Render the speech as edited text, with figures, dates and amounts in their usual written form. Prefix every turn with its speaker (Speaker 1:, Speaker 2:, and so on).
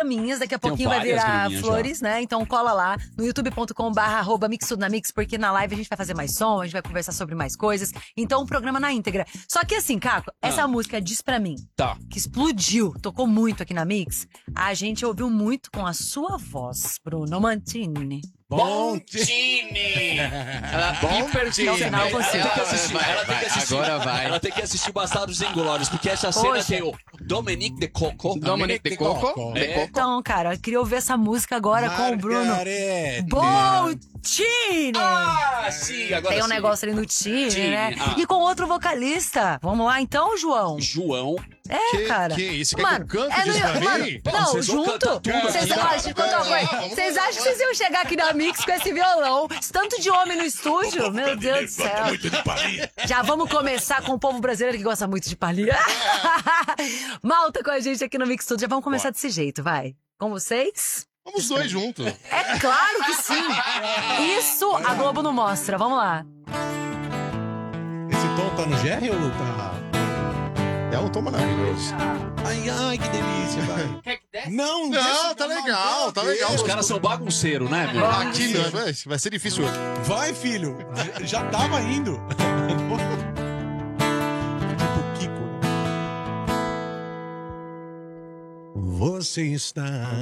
Speaker 1: graminhas, daqui a pouquinho vai virar flores, né? Então cola lá no youtube.com/mixtudonamix, porque na live a gente vai fazer mais som, a gente vai conversar sobre mais coisas. Então o programa na íntegra. Só que assim, Caco, essa música Diz Pra Mim, que explodiu, tocou muito aqui na Mix, a gente ouviu muito com a sua voz, Bruno Mantini.
Speaker 2: Bontini! Ela tem que assistir. Agora vai. Ela tem que assistir Bastardos Inglórios, porque essa cena tem o Dominique de Coco.
Speaker 3: Dominique de Coco.
Speaker 1: Então, cara, eu queria ouvir essa música agora com o Bruno. Bontini!
Speaker 2: Ah, sim, agora
Speaker 1: tem um negócio ali no Tini, né? E com outro vocalista. Vamos lá então, João? Cara.
Speaker 3: Que isso? Quer que eu cante disso pra mim?
Speaker 1: Não, junto. Vocês acham que vocês iam chegar aqui na Mix com esse violão? Esse tanto de homem no estúdio? Meu Deus do céu. Já vamos começar com o povo brasileiro que gosta muito de palhinha. Malta com a gente aqui no Mix Studio. Já vamos começar desse jeito, vai. Com vocês?
Speaker 3: Vamos os dois juntos.
Speaker 1: É claro que sim. Isso a Globo não mostra. Vamos lá.
Speaker 3: Esse tom tá no GR ou tá... É um tom maravilhoso. Ai, que delícia, vai. Não, tá legal, tá legal.
Speaker 2: Os caras são bagunceiros, né, meu?
Speaker 3: Aqui não, vai ser difícil hoje.
Speaker 4: Vai, filho. Já tava indo. Tipo Kiko. Você está